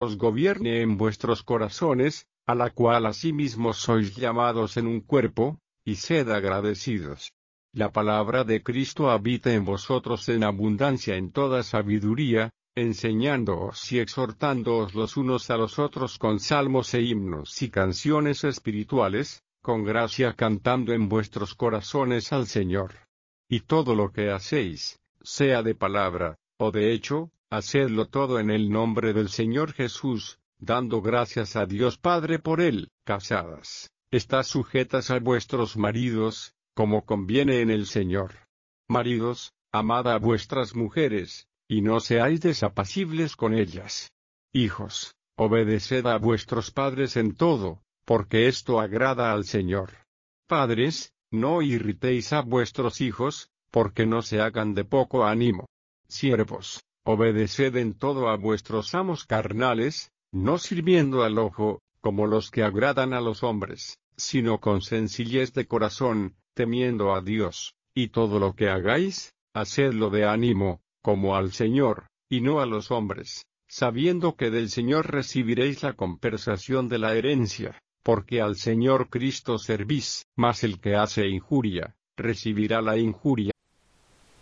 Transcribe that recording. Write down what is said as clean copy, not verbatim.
os gobierne en vuestros corazones, a la cual asimismo sois llamados en un cuerpo, y sed agradecidos. La palabra de Cristo habita en vosotros en abundancia en toda sabiduría, enseñándoos y exhortándoos los unos a los otros con salmos e himnos y canciones espirituales, con gracia cantando en vuestros corazones al Señor. Y todo lo que hacéis, sea de palabra, o de hecho, hacedlo todo en el nombre del Señor Jesús, dando gracias a Dios Padre por él. Casadas, estad sujetas a vuestros maridos, como conviene en el Señor. Maridos, amad a vuestras mujeres, y no seáis desapacibles con ellas. Hijos, obedeced a vuestros padres en todo, porque esto agrada al Señor. Padres, no irritéis a vuestros hijos, porque no se hagan de poco ánimo. Siervos, obedeced en todo a vuestros amos carnales, no sirviendo al ojo, como los que agradan a los hombres, sino con sencillez de corazón, temiendo a Dios, y todo lo que hagáis, hacedlo de ánimo, como al Señor, y no a los hombres, sabiendo que del Señor recibiréis la compensación de la herencia, porque al Señor Cristo servís, mas el que hace injuria, recibirá la injuria.